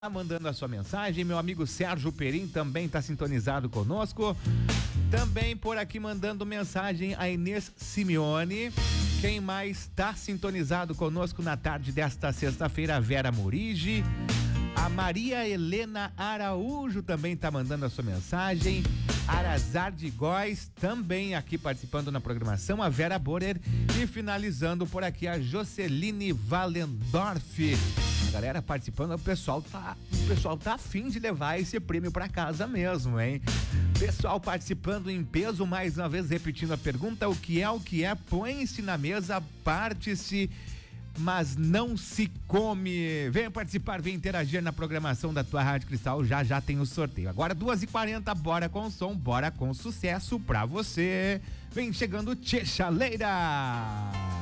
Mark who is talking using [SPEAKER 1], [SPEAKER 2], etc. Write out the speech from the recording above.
[SPEAKER 1] Mandando a sua mensagem, meu amigo Sérgio Perim também está sintonizado conosco. Também por aqui mandando mensagem a Inês Simeone. Quem mais está sintonizado conosco na tarde desta sexta-feira? A Vera Morigi. A Maria Helena Araújo também está mandando a sua mensagem. Arazar de Góes também aqui participando na programação. A Vera Borer. E finalizando por aqui a Joceline Valendorf. Galera participando, o pessoal tá afim de levar esse prêmio pra casa mesmo, hein? Pessoal participando em peso, mais uma vez repetindo a pergunta: o que é? Põe-se na mesa, parte-se, mas não se come. Venha participar, venha interagir na programação da tua Rádio Cristal, já tem o sorteio. Agora 2h40, bora com som, bora com sucesso pra você. Vem chegando Tchê Chaleira.